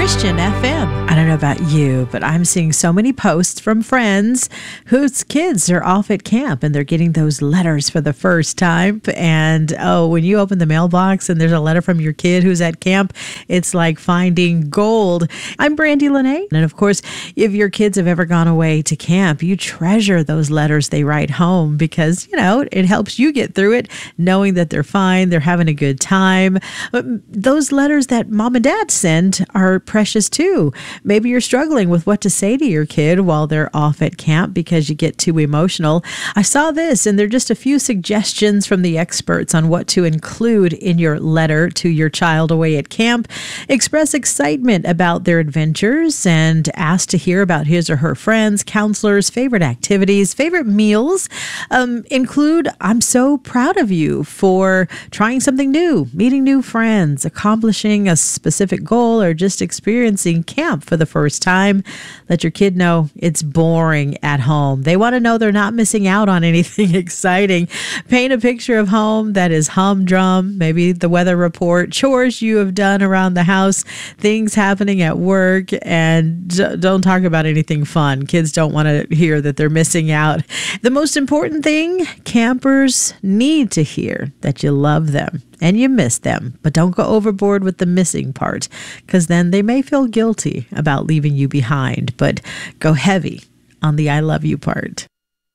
Christian FM. I don't know about you, but I'm seeing so many posts from friends whose kids are off at camp and they're getting those letters for the first time. And when you open the mailbox and there's a letter from your kid who's at camp, it's like finding gold. I'm Brandy Lene. And of course, if your kids have ever gone away to camp, you treasure those letters they write home because, it helps you get through it knowing that they're fine, they're having a good time. Those letters that mom and dad send are precious too. Maybe you're struggling with what to say to your kid while they're off at camp because you get too emotional. I saw this, and there are just a few suggestions from the experts on what to include in your letter to your child away at camp. Express excitement about their adventures and ask to hear about his or her friends, counselors, favorite activities, favorite meals. Include, I'm so proud of you for trying something new, meeting new friends, accomplishing a specific goal, or just experiencing camp for the first time. Let your kid know it's boring at home. They want to know they're not missing out on anything exciting. Paint a picture of home that is humdrum, maybe the weather report, chores you have done around the house, things happening at work, and don't talk about anything fun. Kids don't want to hear that they're missing out. The most important thing, campers need to hear that you love them and you miss them, but don't go overboard with the missing part, because then they may feel guilty about leaving you behind, but go heavy on the I love you part.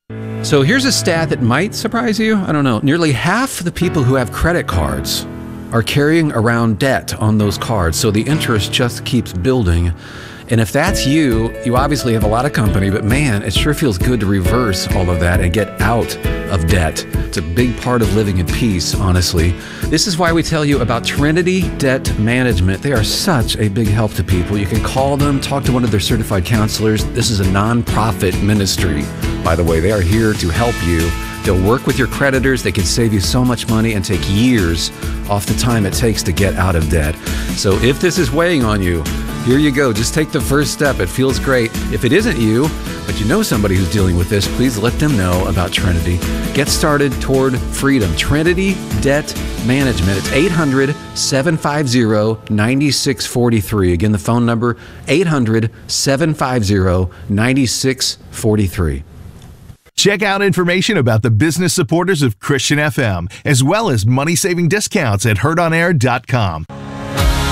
So here's a stat that might surprise you. I don't know. Nearly half the people who have credit cards are carrying around debt on those cards, so the interest just keeps building. And if that's you, you obviously have a lot of company, but man, it sure feels good to reverse all of that and get out of debt. It's a big part of living in peace, honestly. This is why we tell you about Trinity Debt Management. They are such a big help to people. You can call them, talk to one of their certified counselors. This is a nonprofit ministry, by the way. They are here to help you. They'll work with your creditors. They can save you so much money and take years off the time it takes to get out of debt. So if this is weighing on you, here you go. Just take the first step. It feels great. If it isn't you, but you know somebody who's dealing with this, please let them know about Trinity. Get started toward freedom. Trinity Debt Management. It's 800-750-9643. Again, the phone number, 800-750-9643. Check out information about the business supporters of Christian FM, as well as money-saving discounts at heardonair.com.